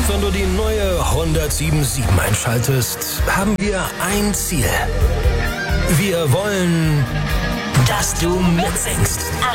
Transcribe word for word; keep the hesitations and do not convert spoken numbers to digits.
Wenn du die neue hundertsieben Komma sieben einschaltest, haben wir ein Ziel. Wir wollen, dass du mitsingst.